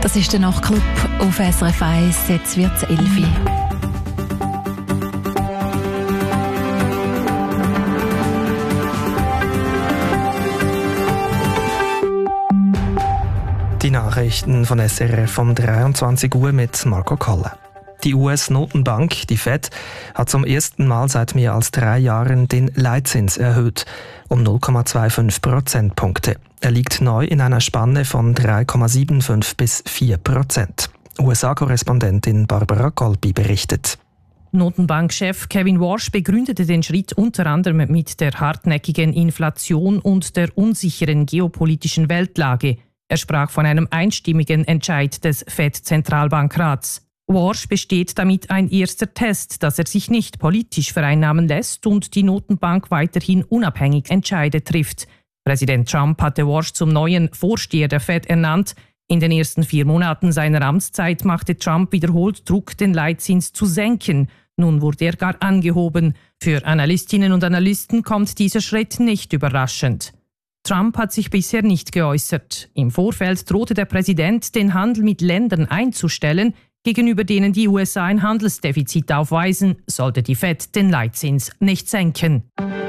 Das ist der Nachtclub auf SRF 1, jetzt wird es 11 Uhr. Die Nachrichten von SRF um 23 Uhr mit Marco Kolle. Die US-Notenbank, die Fed, hat zum ersten Mal seit mehr als 3 Jahren den Leitzins erhöht, um 0,25 Prozentpunkte. Er liegt neu in einer Spanne von 3,75 bis 4%. USA-Korrespondentin Barbara Colby berichtet. Notenbankchef Kevin Warsh begründete den Schritt unter anderem mit der hartnäckigen Inflation und der unsicheren geopolitischen Weltlage. Er sprach von einem einstimmigen Entscheid des Fed-Zentralbankrats. Warsh besteht damit ein erster Test, dass er sich nicht politisch vereinnahmen lässt und die Notenbank weiterhin unabhängig Entscheide trifft. Präsident Trump hatte Warsh zum neuen Vorsteher der Fed ernannt. In den ersten 4 Monaten seiner Amtszeit machte Trump wiederholt Druck, den Leitzins zu senken. Nun wurde er gar angehoben. Für Analystinnen und Analysten kommt dieser Schritt nicht überraschend. Trump hat sich bisher nicht geäußert. Im Vorfeld drohte der Präsident, den Handel mit Ländern einzustellen, gegenüber denen die USA ein Handelsdefizit aufweisen, sollte die Fed den Leitzins nicht senken.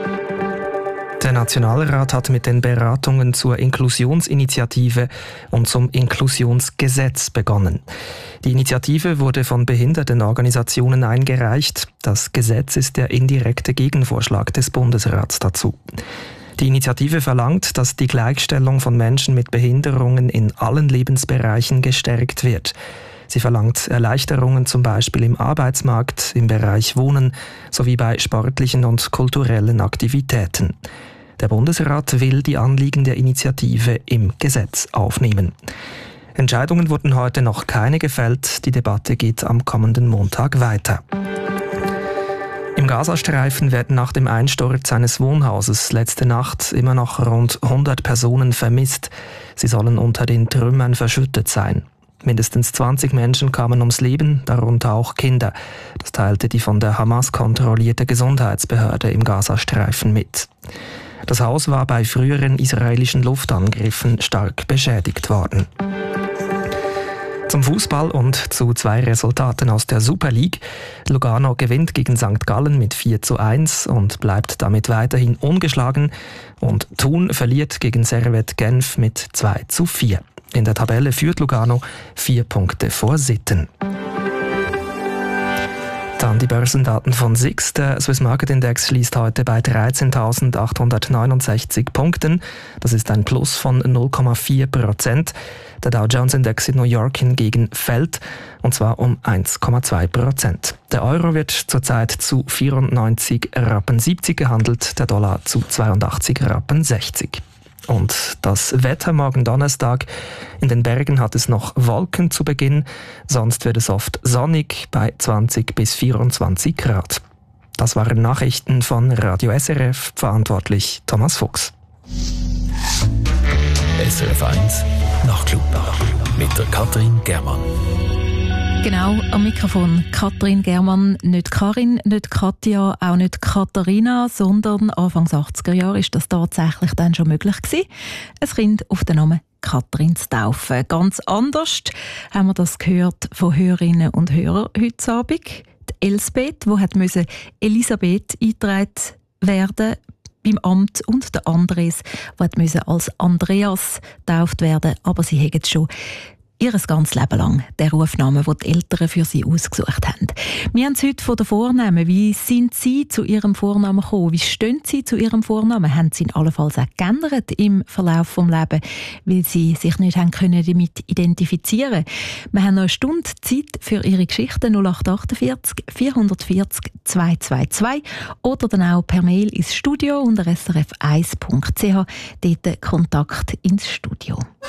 Der Nationalrat hat mit den Beratungen zur Inklusionsinitiative und zum Inklusionsgesetz begonnen. Die Initiative wurde von Behindertenorganisationen eingereicht. Das Gesetz ist der indirekte Gegenvorschlag des Bundesrats dazu. Die Initiative verlangt, dass die Gleichstellung von Menschen mit Behinderungen in allen Lebensbereichen gestärkt wird. Sie verlangt Erleichterungen zum Beispiel im Arbeitsmarkt, im Bereich Wohnen sowie bei sportlichen und kulturellen Aktivitäten. Der Bundesrat will die Anliegen der Initiative im Gesetz aufnehmen. Entscheidungen wurden heute noch keine gefällt. Die Debatte geht am kommenden Montag weiter. Im Gazastreifen werden nach dem Einsturz eines Wohnhauses letzte Nacht immer noch rund 100 Personen vermisst. Sie sollen unter den Trümmern verschüttet sein. Mindestens 20 Menschen kamen ums Leben, darunter auch Kinder. Das teilte die von der Hamas kontrollierte Gesundheitsbehörde im Gazastreifen mit. Das Haus war bei früheren israelischen Luftangriffen stark beschädigt worden. Zum Fußball und zu 2 Resultaten aus der Super League. Lugano gewinnt gegen St. Gallen mit 4:1 und bleibt damit weiterhin ungeschlagen. Und Thun verliert gegen Servette Genf mit 2:4. In der Tabelle führt Lugano 4 Punkte vor Sitten. Dann die Börsendaten von SIX. Der Swiss Market Index schließt heute bei 13.869 Punkten. Das ist ein Plus von 0,4%. Der Dow Jones Index in New York hingegen fällt, und zwar um 1,2%. Der Euro wird zurzeit zu 94,70 Rappen gehandelt, der Dollar zu 82,60 Rappen. Und das Wetter morgen Donnerstag. In den Bergen hat es noch Wolken zu Beginn, sonst wird es oft sonnig bei 20 bis 24 Grad. Das waren Nachrichten von Radio SRF, verantwortlich Thomas Fuchs. SRF 1 Nachtclub mit der Katrin Germann. Genau, am Mikrofon Katrin Germann, nicht Karin, nicht Katja, auch nicht Katharina, sondern Anfang 80er Jahre ist das tatsächlich dann schon möglich gewesen, ein Kind auf den Namen Katrin zu taufen. Ganz anders haben wir das gehört von Hörerinnen und Hörern heute Abend. Die Elsbeth, die Elisabeth eingetragen werden beim Amt, und der Andres, der als Andreas getauft werden, aber sie haben es schon ihr ganzes Leben lang den Rufnamen, den die Eltern für sie ausgesucht haben. Wir haben es heute von den Vornamen. Wie sind Sie zu Ihrem Vornamen gekommen? Wie stehen Sie zu Ihrem Vornamen? Haben Sie ihn allenfalls auch geändert im Verlauf des Lebens, weil Sie sich nicht haben können damit identifizieren können? Wir haben noch eine Stunde Zeit für Ihre Geschichten 0848 440 222 oder dann auch per Mail ins Studio unter srf1.ch. Dort Kontakt ins Studio.